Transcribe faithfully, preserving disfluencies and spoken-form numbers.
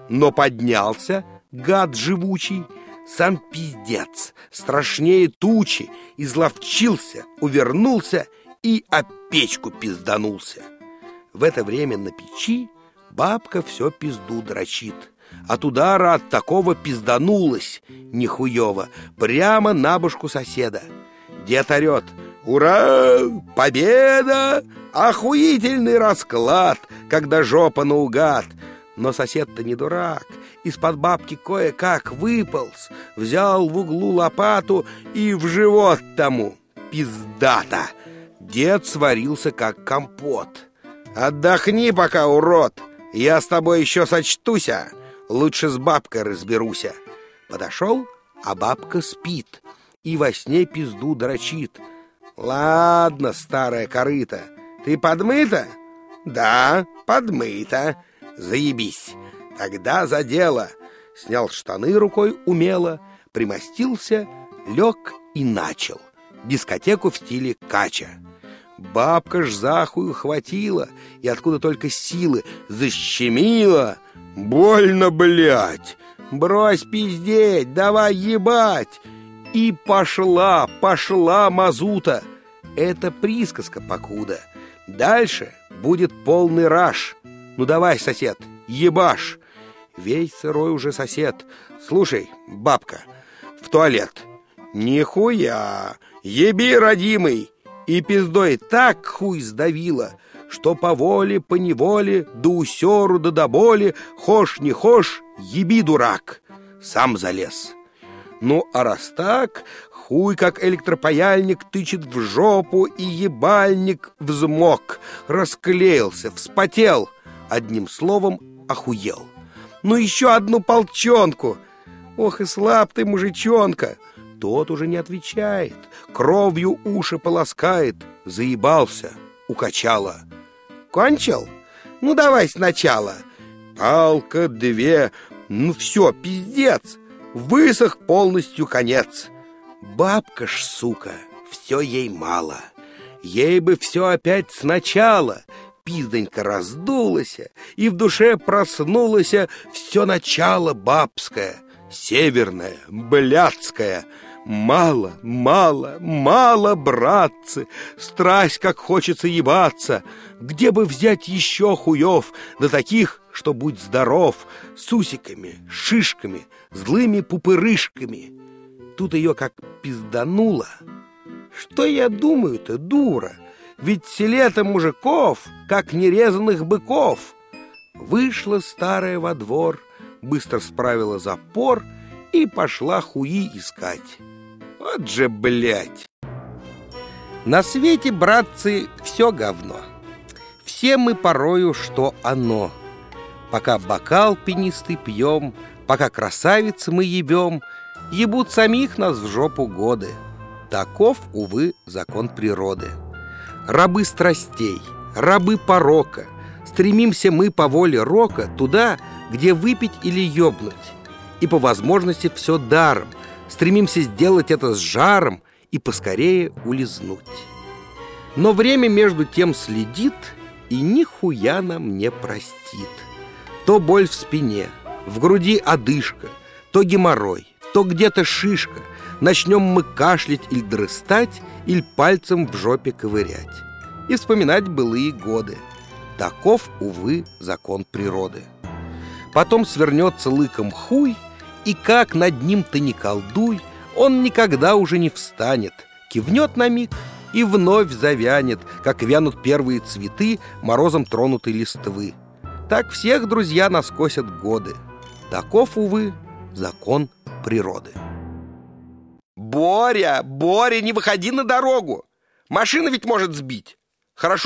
Но поднялся гад живучий, сам пиздец, страшнее тучи, изловчился, увернулся и о печку пизданулся. В это время на печи бабка все пизду дрочит. От удара от такого пизданулась нихуево прямо на башку соседа. Дед орет: «Ура! Победа! Охуительный расклад, когда жопа наугад!» Но сосед-то не дурак, из-под бабки кое-как выполз, взял в углу лопату и в живот тому. Пиздата! Дед сварился как компот. «Отдохни пока, урод! Я с тобой еще сочтуся! Лучше с бабкой разберуся!» Подошел, а бабка спит и во сне пизду дрочит. «Ладно, старая корыта, ты подмыта?» «Да, подмыта. Заебись. Тогда за дело». Снял штаны рукой умело, примостился, лег и начал дискотеку в стиле кача. Бабка ж захую хватила, и откуда только силы защемила. «Больно, блядь! Брось пиздеть, давай ебать!» И пошла, пошла мазута. Это присказка покуда. Дальше будет полный раж. Ну давай, сосед, ебашь. Весь сырой уже сосед. «Слушай, бабка, в туалет». «Нихуя! Еби, родимый!» И пиздой так хуй сдавила, что по воле, по неволе, до усеру, да до боли, хошь не хошь, еби, дурак. Сам залез. Ну, а раз так, хуй как электропаяльник тычет в жопу, и ебальник взмок, расклеился, вспотел, одним словом, охуел. Ну, еще одну полчонку. Ох и слаб ты, мужичонка. Тот уже не отвечает, кровью уши полоскает. Заебался, укачало. «Кончил? Ну, давай сначала». Палка, две, ну все, пиздец. Высох полностью конец. Бабка ж, сука, все ей мало. Ей бы все опять сначала. Пиздонька раздулась, и в душе проснулось все начало бабское, северное, блядское. Мало, мало, мало, братцы, страсть, как хочется ебаться. Где бы взять еще хуев, да таких, что будь здоров, с усиками, шишками, злыми пупырышками. Тут ее как пиздануло. Что я думаю-то, дура? Ведь в селе-то мужиков, как нерезанных быков. Вышла старая во двор, быстро справила запор и пошла хуи искать. Вот же, блядь! На свете, братцы, все говно. Все мы порою, что оно. Пока бокал пенистый пьем, пока красавицы мы ебем, ебут самих нас в жопу годы. Таков, увы, закон природы. Рабы страстей, рабы порока, стремимся мы по воле рока туда, где выпить или ёбнуть. И по возможности все даром, стремимся сделать это с жаром и поскорее улизнуть. Но время между тем следит и нихуя нам не простит. То боль в спине, в груди одышка, то геморрой, то где-то шишка. Начнем мы кашлять или дрыстать, или пальцем в жопе ковырять. И вспоминать былые годы. Таков, увы, закон природы. Потом свернется лыком хуй, и как над ним ты не колдуй, он никогда уже не встанет, кивнет на миг и вновь завянет, как вянут первые цветы морозом тронутой листвы. Так всех, друзья, нас косят годы. Таков, увы, закон природы. «Боря, Боря, не выходи на дорогу! Машина ведь может сбить! Хорошо